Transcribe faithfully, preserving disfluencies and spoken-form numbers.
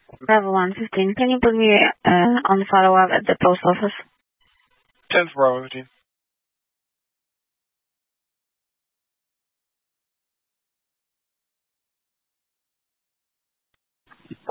Bravo one fifteen. Can you put me uh, on follow-up at the post office? ten for Bravo fifteen.